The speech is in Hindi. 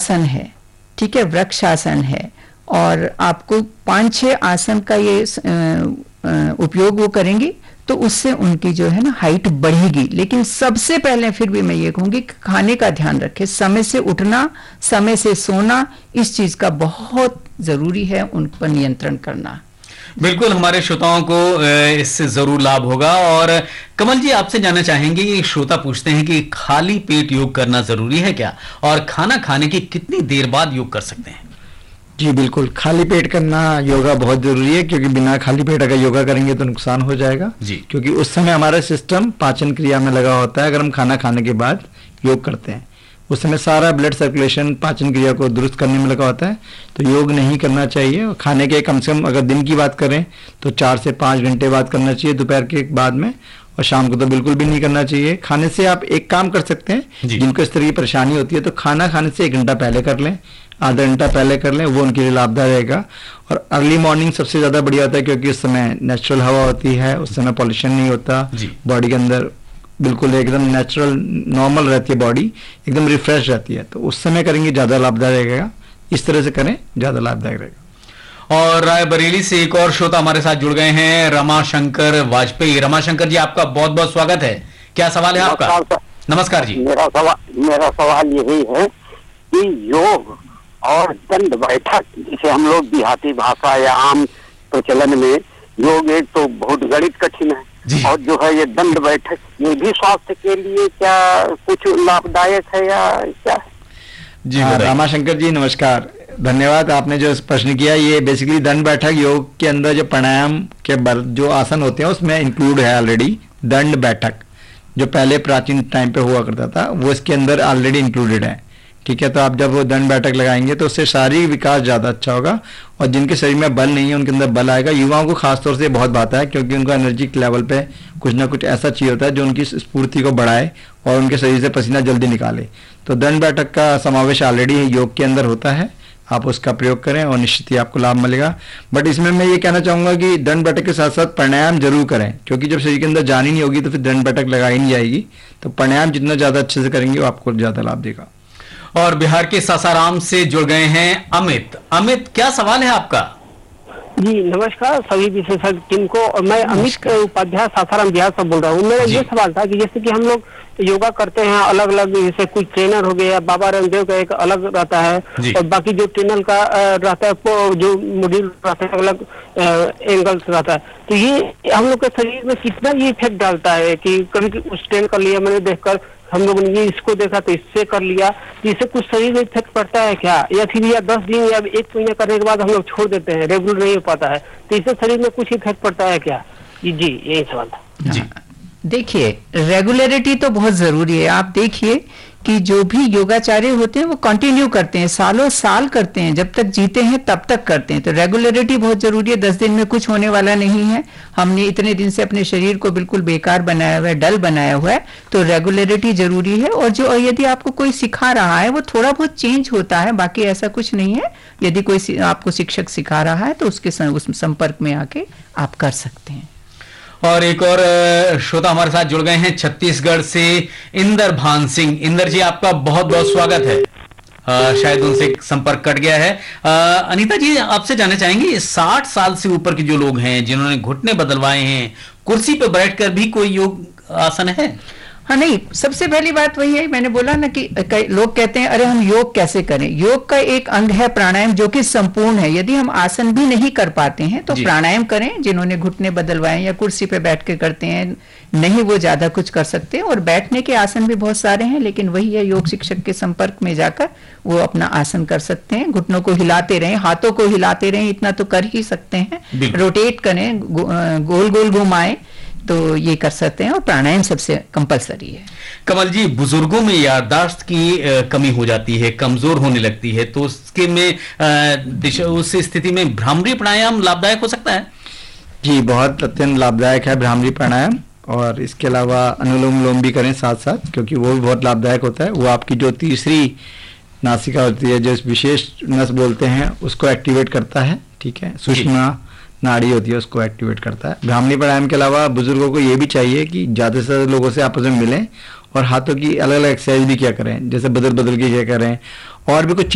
आसन है, ठीक है, वृक्षासन है, और आपको 5-6 आसन का ये उपयोग वो करेंगे तो उससे उनकी जो है ना हाइट बढ़ेगी। लेकिन सबसे पहले फिर भी मैं ये कहूंगी कि खाने का ध्यान रखें, समय से उठना, समय से सोना, इस चीज का बहुत जरूरी है उन पर नियंत्रण करना। बिल्कुल, हमारे श्रोताओं को इससे जरूर लाभ होगा। और कमल जी, आपसे जानना चाहेंगे, ये श्रोता पूछते हैं कि खाली पेट योग करना जरूरी है क्या, और खाना खाने की कितनी देर बाद योग कर सकते हैं? जी बिल्कुल, खाली पेट करना योगा बहुत जरूरी है, क्योंकि बिना खाली पेट अगर योगा करेंगे तो नुकसान हो जाएगा जी। क्योंकि उस समय हमारा सिस्टम पाचन क्रिया में लगा होता है। अगर हम खाना खाने के बाद योग करते हैं, उस समय सारा ब्लड सर्कुलेशन पाचन क्रिया को दुरुस्त करने में लगा होता है, तो योग नहीं करना चाहिए। और खाने के कम से कम अगर दिन की बात करें तो 4 से 5 घंटे बाद करना चाहिए, दोपहर के बाद में, और शाम को तो बिल्कुल भी नहीं करना चाहिए। खाने से आप एक काम कर सकते हैं, जिनको इस तरह की परेशानी होती है तो खाना खाने से 1 घंटा पहले कर लें, आधा घंटा पहले कर लें, वो उनके लिए लाभदायक रहेगा। और अर्ली मॉर्निंग सबसे ज़्यादा बढ़िया होता है, क्योंकि उस समय नेचुरल हवा होती है, उस समय पॉल्यूशन नहीं होता, बॉडी के अंदर बिल्कुल एकदम नेचुरल नॉर्मल रहती है, बॉडी एकदम रिफ्रेश रहती है, तो उस समय करेंगे ज़्यादा लाभदायक रहेगा। इस तरह से करें, ज़्यादा लाभदायक रहेगा। और रायबरेली से एक और श्रोता हमारे साथ जुड़ गए हैं, रमाशंकर वाजपेयी। रमाशंकर जी, आपका बहुत बहुत स्वागत है। क्या सवाल है आपका? नमस्कार जी। मेरा सवाल यही है कि योग और दंड बैठक, जिसे हम लोग देहाती भाषा या आम प्रचलन में योग, एक तो बहुत गणित कठिन है, और जो है ये दंड बैठक, ये भी स्वास्थ्य के लिए क्या कुछ लाभदायक है या क्या? जी रामाशंकर जी नमस्कार, धन्यवाद। आपने जो प्रश्न किया, ये बेसिकली दंड बैठक योग के अंदर जो प्राणायाम के जो आसन होते हैं उसमें इंक्लूड है ऑलरेडी। दंड बैठक जो पहले प्राचीन टाइम पे हुआ करता था, वो इसके अंदर ऑलरेडी इंक्लूडेड है, ठीक है। तो आप जब वो दंड बैठक लगाएंगे तो उससे शारीरिक विकास ज़्यादा अच्छा होगा, और जिनके शरीर में बल नहीं है उनके अंदर बल आएगा। युवाओं को खासतौर से बहुत भाता है, क्योंकि उनका एनर्जी लेवल पे कुछ ना कुछ ऐसा चाहिए होता है जो उनकी स्फूर्ति को बढ़ाए और उनके शरीर से पसीना जल्दी निकाले। तो दंड बैठक का समावेश ऑलरेडी योग के अंदर होता है, आप उसका प्रयोग करें और निश्चित ही आपको लाभ मिलेगा। बट इसमें मैं ये कहना चाहूँगा कि दंड बैठक के साथ साथ प्राणायाम जरूर करें, क्योंकि जब शरीर के अंदर जान ही नहीं होगी तो फिर दंड बैठक लगाई नहीं जाएगी। तो प्राणायाम जितना ज़्यादा अच्छे से करेंगे वो आपको ज़्यादा लाभ देगा। और बिहार के सासाराम से जुड़ गए हैं अमित। अमित, क्या सवाल है आपका? जी नमस्कार सभी विशेषज्ञ टीम को, और मैं अमित उपाध्याय सासाराम बिहार से बोल रहा हूँ। मेरा ये सवाल था कि जैसे कि हम लोग योगा करते हैं अलग अलग, जैसे कुछ ट्रेनर हो गया, बाबा रामदेव का एक अलग रहता है, और बाकी जो ट्रेनर का रहता है, जो मॉड्यूल रहता है अलग एंगल से रहता है, तो ये हम लोग के शरीर में कितना ये इफेक्ट डालता है कि कभी उस ट्रेन कर लिया, मैंने देखकर हम लोगों ने ये इसको देखा तो इससे कर लिया, इससे कुछ शरीर में इफेक्ट पड़ता है क्या, या फिर या 10 दिन या 1 महीना करने के बाद हम लोग छोड़ देते हैं, रेगुलर नहीं हो पाता है, तो इससे शरीर में कुछ इफेक्ट पड़ता है क्या? जी यही सवाल था जी। देखिए, रेगुलरिटी तो बहुत जरूरी है। आप देखिए कि जो भी योगाचार्य होते हैं वो कंटिन्यू करते हैं, सालों साल करते हैं, जब तक जीते हैं तब तक करते हैं। तो रेगुलरिटी बहुत जरूरी है। 10 दिन में कुछ होने वाला नहीं है। हमने इतने दिन से अपने शरीर को बिल्कुल बेकार बनाया हुआ है, डल बनाया हुआ है, तो रेगुलरिटी जरूरी है। और जो यदि आपको कोई सिखा रहा है वो थोड़ा बहुत चेंज होता है, बाकी ऐसा कुछ नहीं है। यदि कोई आपको शिक्षक सिखा रहा है तो उसके उस संपर्क में आके आप कर सकते हैं। और एक और श्रोता हमारे साथ जुड़ गए हैं छत्तीसगढ़ से, इंदर भान सिंह। इंदर जी, आपका बहुत बहुत स्वागत है। शायद उनसे संपर्क कट गया है। अनीता जी, आपसे जानना चाहेंगे, 60 साल से ऊपर के जो लोग हैं जिन्होंने घुटने बदलवाए हैं, कुर्सी पर बैठकर भी कोई योग आसन है? हाँ, नहीं, सबसे पहली बात वही है, मैंने बोला ना कि लोग कहते हैं अरे हम योग कैसे करें। योग का एक अंग है प्राणायाम, जो कि संपूर्ण है। यदि हम आसन भी नहीं कर पाते हैं तो प्राणायाम करें। जिन्होंने घुटने बदलवाए या कुर्सी पे बैठ के करते हैं, नहीं वो ज्यादा कुछ कर सकते हैं। और बैठने के आसन भी बहुत सारे हैं, लेकिन वही है, योग शिक्षक के संपर्क में जाकर वो अपना आसन कर सकते हैं। घुटनों को हिलाते रहें, हाथों को हिलाते रहें, इतना तो कर ही सकते हैं। रोटेट करें, गोल गोल घुमाएं, तो ये कर सकते हैं। और प्राणायाम सबसे कंपलसरी है। कमल जी, बुजुर्गों में याददाश्त की कमी हो जाती है, कमजोर होने लगती है, तो उसके में उस स्थिति में भ्रामरी प्राणायाम लाभदायक हो सकता है? जी, बहुत अत्यंत लाभदायक है भ्रामरी प्राणायाम। और इसके अलावा अनुलोम विलोम भी करें साथ साथ, क्योंकि वो भी बहुत लाभदायक होता है। वो आपकी जो तीसरी नासिका होती है, जो विशेष नस बोलते हैं, उसको एक्टिवेट करता है, ठीक है। सुषमा नाड़ी होती है, उसको एक्टिवेट करता है। भ्रामरी प्राणायाम के अलावा बुजुर्गों को ये भी चाहिए कि ज़्यादा से ज़्यादा लोगों से आपस में मिलें और हाथों की अलग अलग एक्सरसाइज भी क्या करें, जैसे बदल बदल के क्या करें, और भी कुछ